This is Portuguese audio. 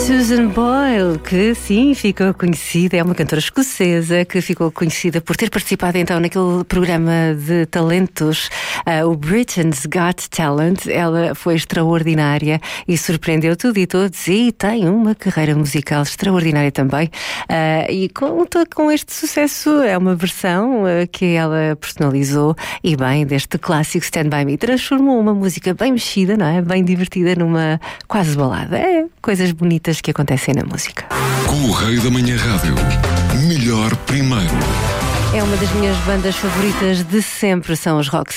Susan Boyle, que sim, ficou conhecida, é uma cantora escocesa que ficou conhecida por ter participado então naquele programa de talentos, o Britain's Got Talent. Ela foi extraordinária e surpreendeu tudo e todos, e tem uma carreira musical extraordinária também, e conta com este sucesso. É uma versão que ela personalizou e bem deste clássico Stand By Me, transformou uma música bem mexida, não é? Bem divertida, numa quase balada. É coisas bonitas que acontecem na música. Correio da Manhã Rádio. Melhor primeiro. É uma das minhas bandas favoritas de sempre, são os Rock